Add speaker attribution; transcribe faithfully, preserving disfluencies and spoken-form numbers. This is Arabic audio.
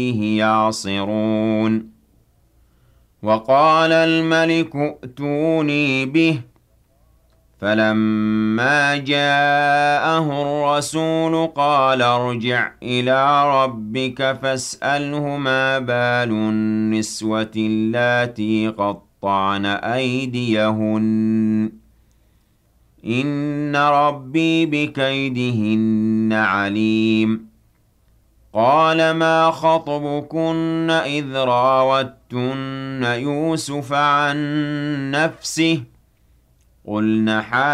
Speaker 1: يعصرون وقال الملك ائتوني به فلما جاءه الرسول قال ارجع إلى ربك فاسأله ما بال النسوة اللاتي قطعن أيديهن إن ربي بكيدهن عليم قال ما خطبكن إذ راوتن يوسف عن نفسه قلن